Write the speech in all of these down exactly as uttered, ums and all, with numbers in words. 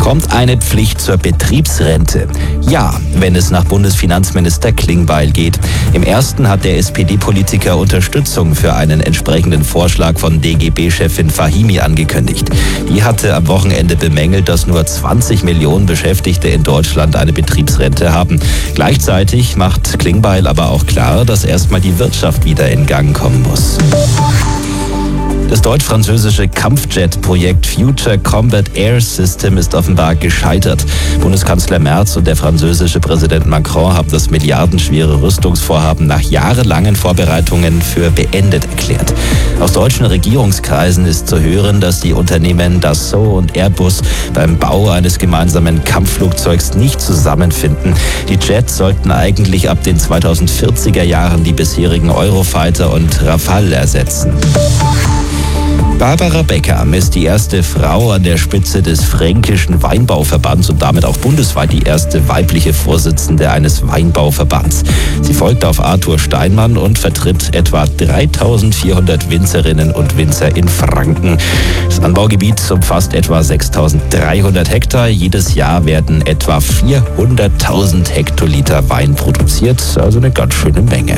Kommt eine Pflicht zur Betriebsrente? Ja, wenn es nach Bundesfinanzminister Klingbeil geht. Im ersten hat der S P D-Politiker Unterstützung für einen entsprechenden Vorschlag von D G B-Chefin Fahimi angekündigt. Die hatte am Wochenende bemängelt, dass nur zwanzig Millionen Beschäftigte in Deutschland eine Betriebsrente haben. Gleichzeitig macht Klingbeil aber auch klar, dass erstmal die Wirtschaft wieder in Gang kommen muss. Das deutsch-französische Kampfjet-Projekt Future Combat Air System ist offenbar gescheitert. Bundeskanzler Merz und der französische Präsident Macron haben das milliardenschwere Rüstungsvorhaben nach jahrelangen Vorbereitungen für beendet erklärt. Aus deutschen Regierungskreisen ist zu hören, dass die Unternehmen Dassault und Airbus beim Bau eines gemeinsamen Kampfflugzeugs nicht zusammenfinden. Die Jets sollten eigentlich ab den zweitausendvierziger Jahren die bisherigen Eurofighter und Rafale ersetzen. Barbara Becker ist die erste Frau an der Spitze des Fränkischen Weinbauverbands und damit auch bundesweit die erste weibliche Vorsitzende eines Weinbauverbands. Sie folgt auf Arthur Steinmann und vertritt etwa dreitausendvierhundert Winzerinnen und Winzer in Franken. Das Anbaugebiet umfasst etwa sechstausenddreihundert Hektar. Jedes Jahr werden etwa vierhunderttausend Hektoliter Wein produziert, also eine ganz schöne Menge.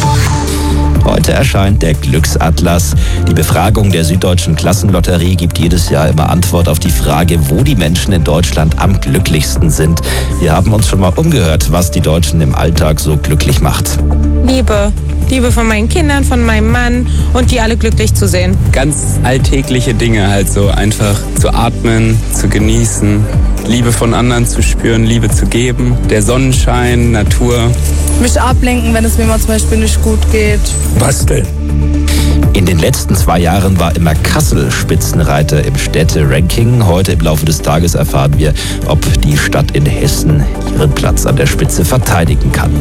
Heute erscheint der Glücksatlas. Die Befragung der Süddeutschen Klassenlotterie gibt jedes Jahr immer Antwort auf die Frage, wo die Menschen in Deutschland am glücklichsten sind. Wir haben uns schon mal umgehört, was die Deutschen im Alltag so glücklich macht. Liebe. Liebe von meinen Kindern, von meinem Mann und die alle glücklich zu sehen. Ganz alltägliche Dinge, halt so einfach zu atmen, zu genießen, Liebe von anderen zu spüren, Liebe zu geben, der Sonnenschein, Natur. Mich ablenken, wenn es mir mal zum Beispiel nicht gut geht. Basteln. In den letzten zwei Jahren war immer Kassel Spitzenreiter im Städte-Ranking. Heute im Laufe des Tages erfahren wir, ob die Stadt in Hessen ihren Platz an der Spitze verteidigen kann.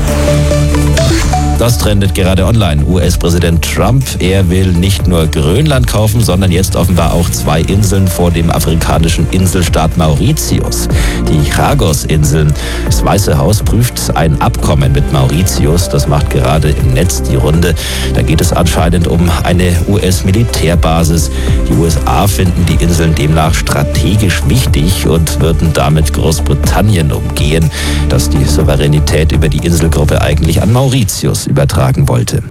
Das trendet gerade online. U S-Präsident Trump, er will nicht nur Grönland kaufen, sondern jetzt offenbar auch zwei Inseln vor dem afrikanischen Inselstaat Mauritius. Die Chagos-Inseln. Das Weiße Haus prüft ein Abkommen mit Mauritius. Das macht gerade im Netz die Runde. Da geht es anscheinend um eine U S-Militärbasis. Die U S A finden die Inseln demnach strategisch wichtig und würden damit Großbritannien umgehen, das die Souveränität über die Inselgruppe eigentlich an Mauritius übertragen wollte.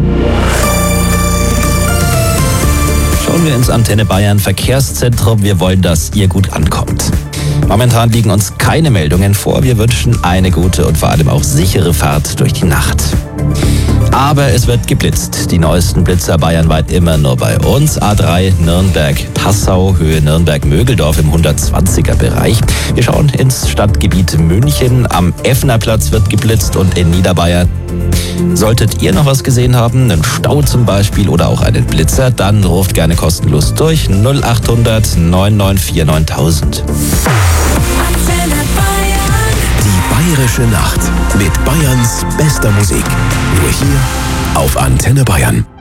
Schauen wir ins Antenne Bayern Verkehrszentrum. Wir wollen, dass ihr gut ankommt. Momentan liegen uns keine Meldungen vor. Wir wünschen eine gute und vor allem auch sichere Fahrt durch die Nacht. Aber es wird geblitzt. Die neuesten Blitzer bayernweit immer nur bei uns. A drei Nürnberg-Passau, Höhe Nürnberg-Mögeldorf im hundertzwanziger Bereich. Wir schauen ins Stadtgebiet München. Am Effnerplatz wird geblitzt und in Niederbayern. Solltet ihr noch was gesehen haben, einen Stau zum Beispiel oder auch einen Blitzer, dann ruft gerne kostenlos durch null achthundert neun neun vier neuntausend. Die Bayerische Nacht mit Bayerns bester Musik. Nur hier auf Antenne Bayern.